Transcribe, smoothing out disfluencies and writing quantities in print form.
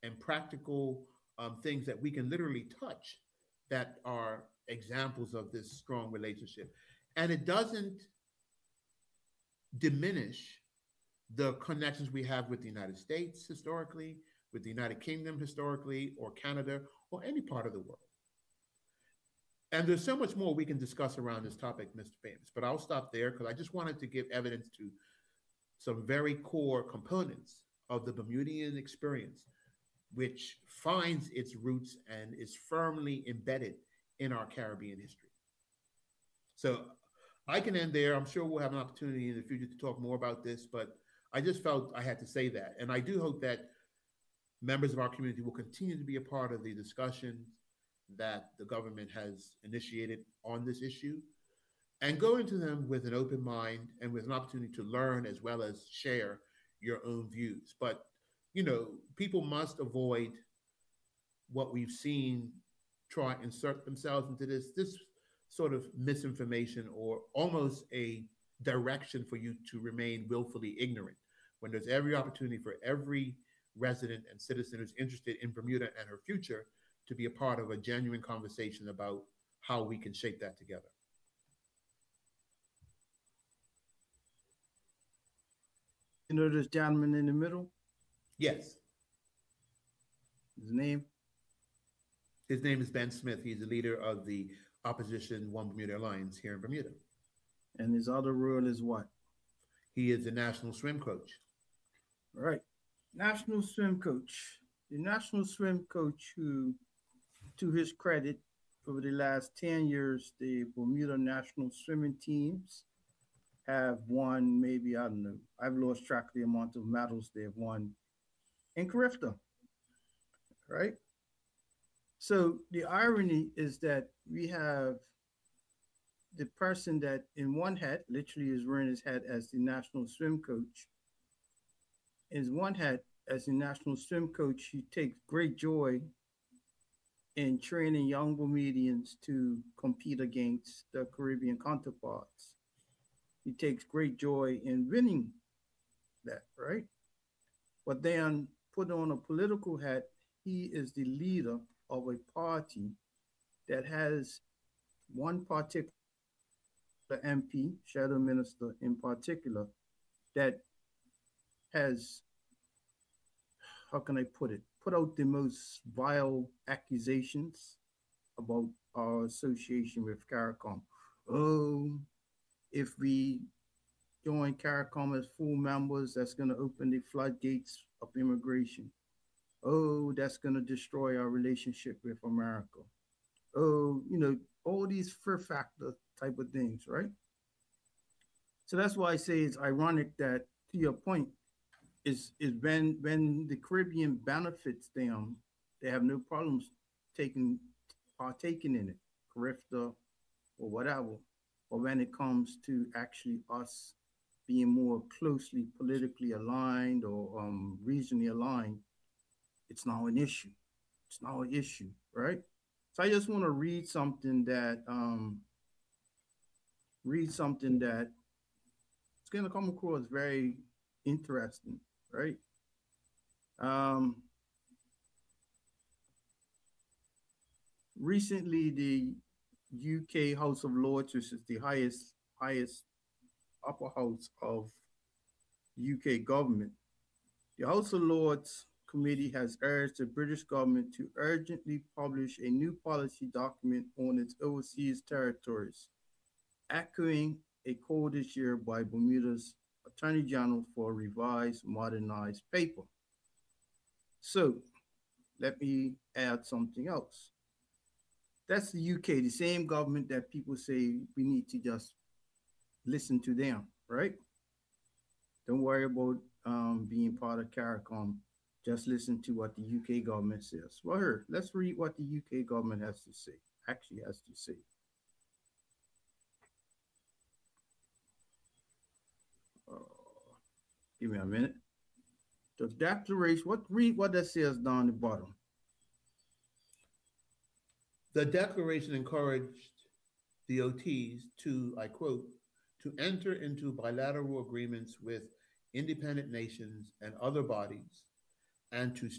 and practical things that we can literally touch that are examples of this strong relationship. And it doesn't diminish the connections we have with the United States historically, with the United Kingdom historically, or Canada, or any part of the world. And there's so much more we can discuss around this topic, Mr. Famous, but I'll stop there because I just wanted to give evidence to some very core components of the Bermudian experience, which finds its roots and is firmly embedded in our Caribbean history. So I can end there. I'm sure we'll have an opportunity in the future to talk more about this, but I just felt I had to say that. And I do hope that members of our community will continue to be a part of the discussions that the government has initiated on this issue and go into them with an open mind and with an opportunity to learn as well as share your own views. But, people must avoid what we've seen try and insert themselves into this sort of misinformation or almost a direction for you to remain willfully ignorant when there's every opportunity for every resident and citizen who's interested in Bermuda and her future to be a part of a genuine conversation about how we can shape that together. You know this gentleman in the middle? Yes. His name? His name is Ben Smith. He's the leader of the opposition One Bermuda Alliance here in Bermuda. And his other role is what? He is the national swim coach. Right. National swim coach. The national swim coach who, to his credit, over the last 10 years, the Bermuda national swimming teams have won maybe, I don't know, I've lost track of the amount of medals they've won in Carifta, right? So the irony is that we have the person that in one hat, literally is wearing his hat as the national swim coach. In one hat, as the national swim coach, he takes great joy in training young Bermudians to compete against their Caribbean counterparts. He takes great joy in winning that, right? But then put on a political hat, he is the leader of a party that has one particular MP, shadow minister in particular, that has, how can I put it, put out the most vile accusations about our association with CARICOM. Oh, if we join CARICOM as full members, that's going to open the floodgates of immigration. Oh, that's going to destroy our relationship with America. Oh, all these fear factor type of things, right? So that's why I say it's ironic that, to your point, is when the Caribbean benefits them, they have no problems partaking in it, Carifta or whatever. But when it comes to actually us being more closely politically aligned or regionally aligned, it's now an issue. It's now an issue, right? So I just want to read something that it's going to come across very interesting, right? Recently, the UK House of Lords, which is the highest upper house of UK government, the House of Lords Committee has urged the British government to urgently publish a new policy document on its overseas territories, echoing a call this year by Bermuda's Attorney General for a revised, modernized paper. So let me add something else. That's the UK, the same government that people say we need to just listen to them, right? Don't worry about being part of CARICOM. Just listen to what the UK government says. Well, here, let's read what the UK government has to say, actually has to say. Give me a minute. The declaration, read what that says down the bottom. The declaration encouraged the OTs to, I quote, to enter into bilateral agreements with independent nations and other bodies and to